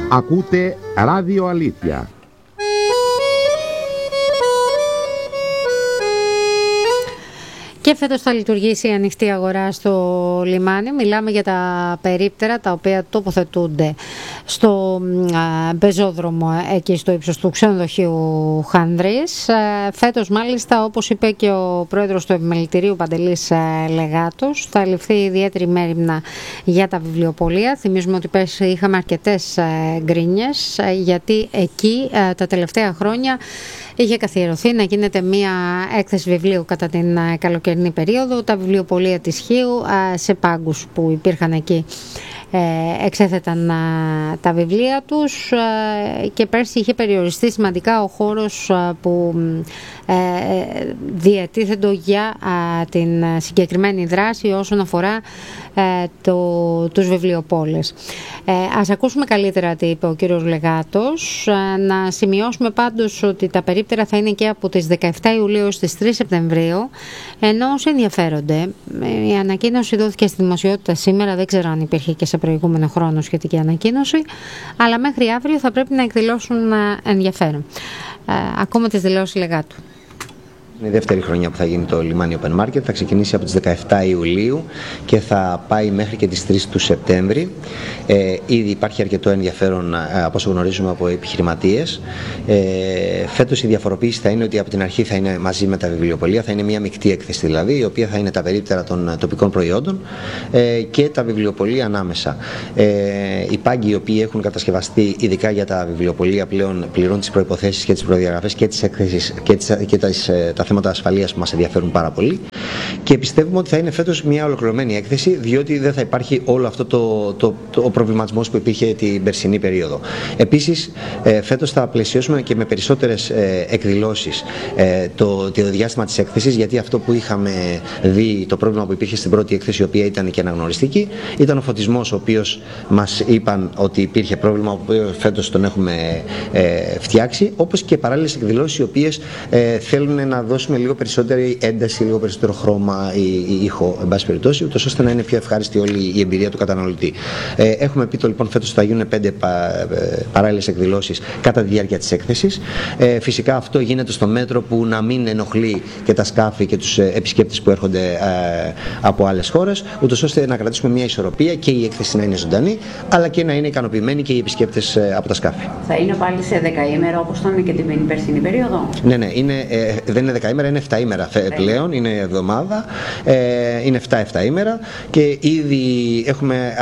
Ακούτε Ράδιο Αλήθεια. Και φέτος θα λειτουργήσει η ανοιχτή αγορά στο λιμάνι. Μιλάμε για τα περίπτερα τα οποία τοποθετούνται στο πεζόδρομο εκεί στο ύψος του ξενοδοχείου Χανδρής. Φέτος μάλιστα, όπως είπε και ο πρόεδρος του Επιμελητηρίου Παντελής Λεγάτος, θα ληφθεί ιδιαίτερη μέριμνα για τα βιβλιοπωλεία. Θυμίζουμε ότι πέρσι είχαμε αρκετές γκρίνιες, γιατί εκεί τα τελευταία χρόνια είχε καθιερωθεί να γίνεται μία έκθεση βιβλίου κατά την καλοκαιρινή περίοδο. Τα βιβλιοπωλεία της Χίου σε πάγκους που υπήρχαν εκεί εξέθεταν τα βιβλία τους και πέρσι είχε περιοριστεί σημαντικά ο χώρος που διατίθετο για την συγκεκριμένη δράση όσον αφορά τους βιβλιοπόλες. Ας ακούσουμε καλύτερα τι είπε ο κύριος Λεγάτος. Να σημειώσουμε πάντως ότι τα περίπτερα θα είναι και από τις 17 Ιουλίου στις 3 Σεπτεμβρίου, ενώ όσοι ενδιαφέρονται, η ανακοίνωση δόθηκε στη δημοσιότητα σήμερα, δεν ξέρω αν υπήρχε και σε προηγούμενο χρόνο σχετική ανακοίνωση, αλλά μέχρι αύριο θα πρέπει να εκδηλώσουν ενδιαφέρον. Ακόμα τις δηλώσεις Λεγάτου. Είναι η δεύτερη χρονιά που θα γίνει το λιμάνι Open Market. Θα ξεκινήσει από τις 17 Ιουλίου και θα πάει μέχρι και τις 3 του Σεπτέμβρη. Ήδη υπάρχει αρκετό ενδιαφέρον από όσο γνωρίζουμε από επιχειρηματίες. Φέτος η διαφοροποίηση θα είναι ότι από την αρχή θα είναι μαζί με τα βιβλιοπωλεία, θα είναι μια μεικτή έκθεση δηλαδή, η οποία θα είναι τα περίπτερα των τοπικών προϊόντων και τα βιβλιοπωλεία ανάμεσα. Οι πάγκοι οι οποίοι έχουν κατασκευαστεί ειδικά για τα βιβλιοπωλεία πλέον πληρώνουν τις προϋποθέσεις και τις προδιαγραφές και τις εκθέσεις και τα θέματα ασφαλείας που μας ενδιαφέρουν πάρα πολύ, και πιστεύουμε ότι θα είναι φέτος μια ολοκληρωμένη έκθεση, διότι δεν θα υπάρχει όλο αυτό ο προβληματισμός που υπήρχε την περσινή περίοδο. Επίσης, φέτος θα πλαισιώσουμε και με περισσότερες εκδηλώσεις το διάστημα της έκθεσης, γιατί αυτό που είχαμε δει, το πρόβλημα που υπήρχε στην πρώτη έκθεση, η οποία ήταν και αναγνωριστική, ήταν ο φωτισμός, ο οποίος μας είπαν ότι υπήρχε πρόβλημα, που φέτος τον έχουμε φτιάξει, όπως και παράλληλες εκδηλώσεις οι οποίες θέλουν να δώσουμε λίγο περισσότερη ένταση, λίγο περισσότερο χρώμα ή ήχο, εν πάση περιπτώσει, ούτως ώστε να είναι πιο ευχάριστη όλη η εμπειρία του καταναλωτή. Έχουμε πει λοιπόν φέτος θα γίνουν 5 παράλληλες εκδηλώσεις κατά τη διάρκεια της έκθεσης. Φυσικά αυτό γίνεται στο μέτρο που να μην ενοχλεί και τα σκάφη και τους επισκέπτες που έρχονται από άλλες χώρες, ούτως ώστε να κρατήσουμε μια ισορροπία και η έκθεση να είναι ζωντανή, αλλά και να είναι ικανοποιημένοι και οι επισκέπτες από τα σκάφη. Θα είναι πάλι σε 10 ημέρα όπως ήταν και την περσινή περίοδο? Ναι, δεν είναι 10 ημέρα, είναι 7 ημέρα πλέον, είναι εβδομάδα, είναι 7 ημέρα και ήδη έχουμε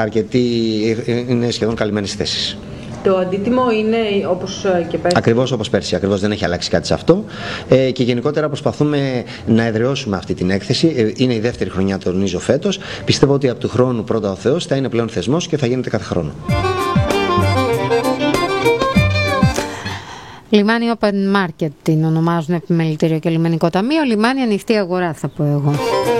είναι σχεδόν καλυμμένες θέσεις. Το αντίτιμο είναι όπως και πέρσι? Ακριβώς όπως πέρσι, ακριβώς, δεν έχει αλλάξει κάτι σε αυτό, και γενικότερα προσπαθούμε να εδραιώσουμε αυτή την έκθεση. Είναι η δεύτερη χρονιά, το τονίζω, φέτος. Πιστεύω ότι από του χρόνου πρώτα ο Θεός θα είναι πλέον θεσμός και θα γίνεται κάθε χρόνο. Λιμάνι Open Market την ονομάζουν Επιμελητήριο και Λιμενικό Ταμείο. Λιμάνι ανοιχτή αγορά θα πω εγώ.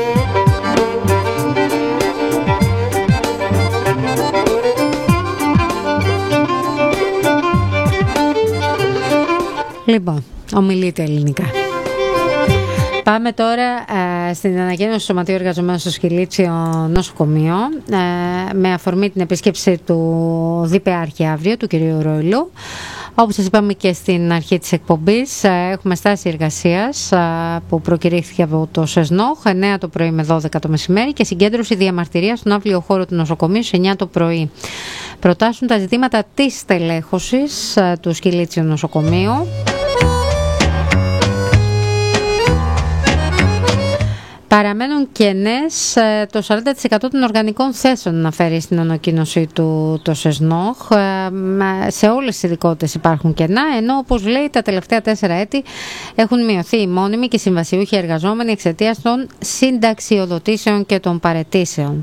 Λοιπόν, ομιλείται ελληνικά. Πάμε τώρα στην ανακοίνωση του Σωματείου Εργαζομένων στο Σκυλίτσιο Νοσοκομείο, με αφορμή την επίσκεψη του ΔΠΑ αύριο, του κ. Ροϊλού. Όπως σας είπαμε και στην αρχή της εκπομπής, έχουμε στάση εργασίας που προκηρύχθηκε από το ΣΕΣΝΟΧ 9 το πρωί με 12 το μεσημέρι και συγκέντρωση διαμαρτυρίας στον αύριο χώρο του νοσοκομείου σε 9 το πρωί. Προτάσουν τα ζητήματα της στελέχωσης του Σκυλίτσιου Νοσοκομείου. Παραμένουν κενές το 40% των οργανικών θέσεων, αναφέρει στην ανακοίνωσή του το ΣΕΣΝΟΧ. Σε όλες τις ειδικότητες υπάρχουν κενά, ενώ όπως λέει τα τελευταία 4 έτη έχουν μειωθεί οι μόνιμοι και συμβασιούχοι εργαζόμενοι εξαιτίας των συνταξιοδοτήσεων και των παραιτήσεων.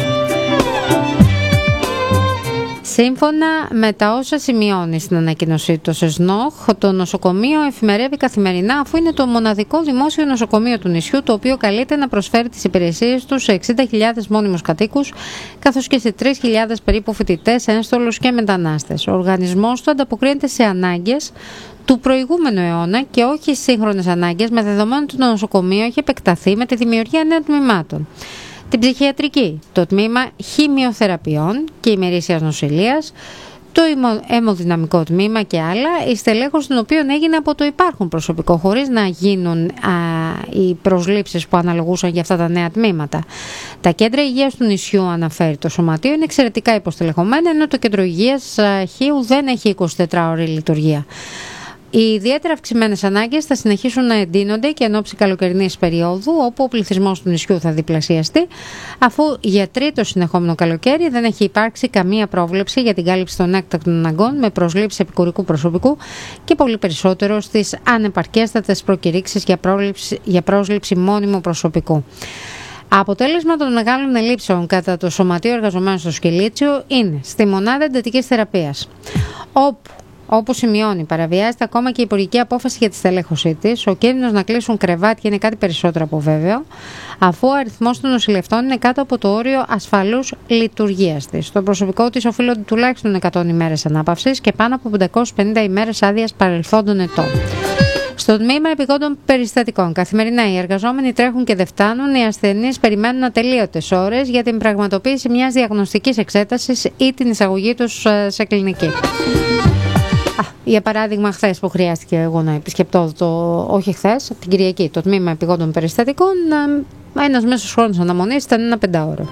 Σύμφωνα με τα όσα σημειώνει στην ανακοίνωσή του ΣΕΣΝΟΧ, το νοσοκομείο εφημερεύει καθημερινά, αφού είναι το μοναδικό δημόσιο νοσοκομείο του νησιού, το οποίο καλείται να προσφέρει τις υπηρεσίες του σε 60.000 μόνιμους κατοίκους, καθώς και σε 3.000 περίπου φοιτητές, ένστολους και μετανάστες. Ο οργανισμός του ανταποκρίνεται σε ανάγκες του προηγούμενου αιώνα και όχι σύγχρονες ανάγκες, με δεδομένο ότι το νοσοκομείο έχει επεκταθεί με τη δημιουργία νέων τμήματων. Την ψυχιατρική, το τμήμα χημειοθεραπείων και ημερήσιας νοσηλείας, το αιμοδυναμικό τμήμα και άλλα, η στελέχωση των οποίων έγινε από το υπάρχον προσωπικό, χωρίς να γίνουν οι προσλήψεις που αναλογούσαν για αυτά τα νέα τμήματα. Τα κέντρα υγείας του νησιού, αναφέρει το Σωματείο, είναι εξαιρετικά υποστελεχωμένα, ενώ το κέντρο υγείας Χίου δεν έχει 24ωρη λειτουργία. Οι ιδιαίτερα αυξημένες ανάγκες θα συνεχίσουν να εντείνονται και εν ώψη καλοκαιρινής περίοδου, όπου ο πληθυσμός του νησιού θα διπλασιαστεί, αφού για τρίτο συνεχόμενο καλοκαίρι δεν έχει υπάρξει καμία πρόβλεψη για την κάλυψη των έκτακτων αναγκών με προσλήψη επικουρικού προσωπικού και πολύ περισσότερο στις ανεπαρκέστατες προκηρύξεις για πρόσληψη μόνιμου προσωπικού. Αποτέλεσμα των μεγάλων ελλείψεων κατά το Σωματείο Εργαζομένων στο Σκυλίτσιο είναι στη μονάδα εντατικής θεραπείας, όπου σημειώνει, παραβιάζεται ακόμα και η υπουργική απόφαση για τη στελέχωσή της. Ο κίνδυνος να κλείσουν κρεβάτια είναι κάτι περισσότερο από βέβαιο, αφού ο αριθμός των νοσηλευτών είναι κάτω από το όριο ασφαλούς λειτουργίας της. Στο προσωπικό της οφείλονται τουλάχιστον 100 ημέρες ανάπαυσης και πάνω από 550 ημέρες άδειας παρελθόντων ετών. Στο τμήμα επιγόντων περιστατικών, καθημερινά οι εργαζόμενοι τρέχουν και δεν φτάνουν, οι ασθενείς περιμένουν ατελείωτες ώρες για την πραγματοποίηση μιας διαγνωστικής εξέτασης ή την εισαγωγή τους σε κλινική. Για παράδειγμα, χθες που χρειάστηκε εγώ να επισκεπτώ όχι χθες, την Κυριακή, το τμήμα επιγόντων περιστατικών, ένας μέσος χρόνος αναμονής ήταν ένα 5ωρο.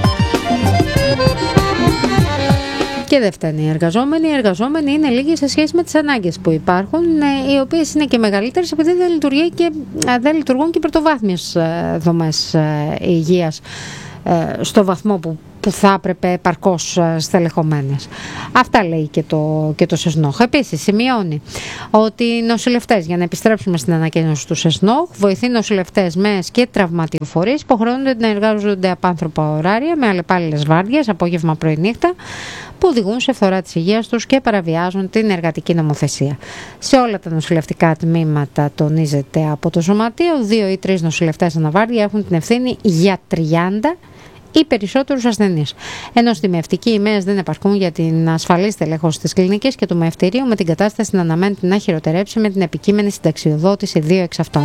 Και δεν φτάνει οι εργαζόμενοι. Οι εργαζόμενοι είναι λίγοι σε σχέση με τις ανάγκες που υπάρχουν, οι οποίες είναι και μεγαλύτερες επειδή δεν λειτουργούν και πρωτοβάθμιες δομές υγείας στο βαθμό που θα έπρεπε επαρκώς στελεχωμένες. Αυτά λέει και το ΣΕΣΝΟΧ. Επίσης σημειώνει ότι οι νοσηλευτές, για να επιστρέψουμε στην ανακοίνωση του ΣΕΣΝΟΧ, βοηθοί νοσηλευτές, ΜΕΣ και τραυματιοφορείς υποχρεώνονται να εργάζονται απάνθρωπα ωράρια με αλλεπάλληλες βάρδιες, απόγευμα πρωί νύχτα, που οδηγούν σε φθορά της υγείας τους και παραβιάζουν την εργατική νομοθεσία. Σε όλα τα νοσηλευτικά τμήματα, τονίζεται από το Σωματείο, 2 ή 3 νοσηλευτές αναβάρδια έχουν την ευθύνη για 30 ή περισσότερους ασθενείς. Ενώ στη μευτική οι ΜΕΕΣ δεν επαρκούν για την ασφαλή στελέχωση της κλινικής και του μευτηρίου, με την κατάσταση να αναμένεται να χειροτερέψει με την επικείμενη συνταξιοδότηση 2 εξ αυτών.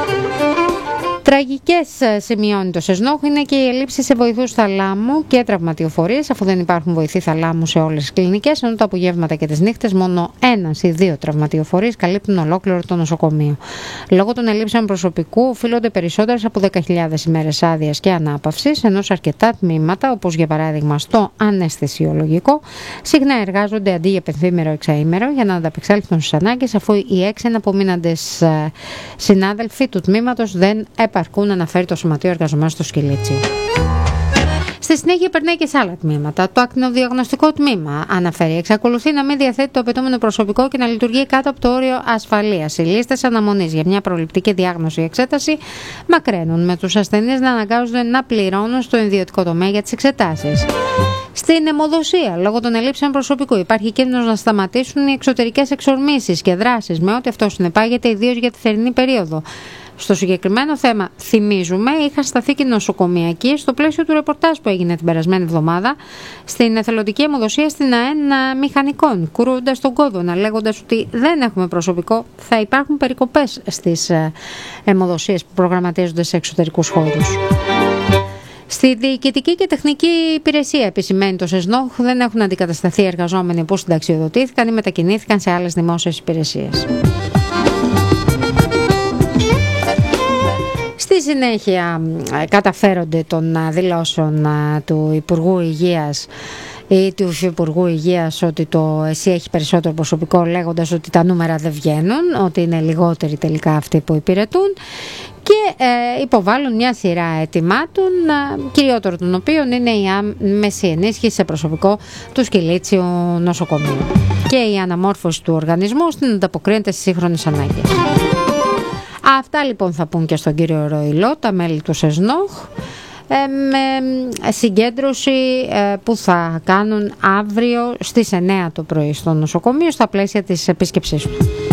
Τραγικές, σημειώνει το ΣΕΣΝΟΧ, είναι και η ελλείψη σε βοηθούς θαλάμου και τραυματιοφορείς, αφού δεν υπάρχουν βοηθοί θαλάμου σε όλες τις κλινικές, ενώ τα απογεύματα και τις νύχτες μόνο 1 ή 2 τραυματιοφορείς καλύπτουν ολόκληρο το νοσοκομείο. Λόγω των ελλείψεων προσωπικού, οφείλονται περισσότερες από 10.000 ημέρες άδειας και ανάπαυσης, ενώ σε αρκετά τμήματα, όπως για παράδειγμα στο αναισθησιολογικό, συχνά εργάζονται αντί για πενθήμερο εξαήμερο για να ανταπεξέλθουν στις ανάγκες, αφού οι 6 απομείναντες συνάδελφοι του τμήματος δεν επαρκούν, αναφέρει το Σωματείο Εργαζομένων στο Σκυλίτσιο. Στη συνέχεια περνάει και σε άλλα τμήματα. Το ακτινοδιαγνωστικό τμήμα, αναφέρει, εξακολουθεί να μην διαθέτει το απαιτούμενο προσωπικό και να λειτουργεί κάτω από το όριο ασφαλείας. Οι λίστες αναμονής για μια προληπτική διάγνωση ή εξέταση μακραίνουν, με τους ασθενείς να αναγκάζονται να πληρώνουν στο ιδιωτικό τομέα για τις εξετάσεις. Στην αιμοδοσία, λόγω των ελλείψεων προσωπικού, υπάρχει κίνδυνος να σταματήσουν οι εξωτερικές εξορμήσεις και δράσεις, με ό,τι αυτό συνεπάγεται, ιδίως για τη θερινή περίοδο. Στο συγκεκριμένο θέμα, θυμίζουμε, είχα σταθεί και νοσοκομιακή στο πλαίσιο του ρεπορτάζ που έγινε την περασμένη εβδομάδα στην εθελοντική αιμοδοσία στην ΑΕΝ Μηχανικών, κουρούντας τον κόδωνα, λέγοντας ότι δεν έχουμε προσωπικό, θα υπάρχουν περικοπές στις αιμοδοσίες που προγραμματίζονται σε εξωτερικούς χώρους. Στη διοικητική και τεχνική υπηρεσία, επισημαίνει το ΣΕΣΝΟΧ, δεν έχουν αντικατασταθεί εργαζόμενοι που συνταξιοδοτήθηκαν ή μετακινήθηκαν σε άλλες δημόσιες υπηρεσίες. Στη συνέχεια καταφέρονται των δηλώσεων του Υπουργού Υγείας ή του Υφυπουργού Υγείας ότι το ΕΣΥ έχει περισσότερο προσωπικό, λέγοντας ότι τα νούμερα δεν βγαίνουν, ότι είναι λιγότεροι τελικά αυτοί που υπηρετούν, και υποβάλλουν μια σειρά αιτημάτων, κυριότερο των οποίων είναι η άμεση ενίσχυση σε προσωπικό του Σκυλίτσιου νοσοκομείου και η αναμόρφωση του οργανισμού ώστε να ανταποκρίνεται στις σύγχρονες ανάγκες. Αυτά λοιπόν θα πούν και στον κύριο Ροϊλό τα μέλη του ΣΕΣΝΟΧ, με συγκέντρωση που θα κάνουν αύριο στις 9 το πρωί στο νοσοκομείο στα πλαίσια της επίσκεψής του.